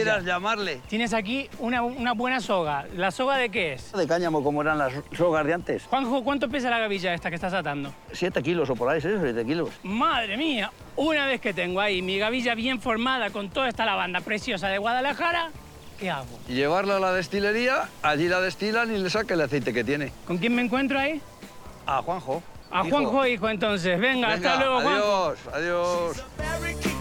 quieras llamarle. Tienes aquí una buena soga. ¿La soga de qué es? De cáñamo, como eran las sogas de antes. Juanjo, ¿cuánto pesa la gavilla esta que estás atando? 7 kilos o por ahí, 7 kilos. ¡Madre mía! Una vez que tengo ahí mi gavilla bien formada con toda esta lavanda preciosa de Guadalajara, ¿qué hago? Llevarla a la destilería, allí la destilan y le saca el aceite que tiene. ¿Con quién me encuentro ahí? A Juanjo. A Juanjo, hijo, entonces. Venga, hasta luego, Juanjo. Adiós, adiós.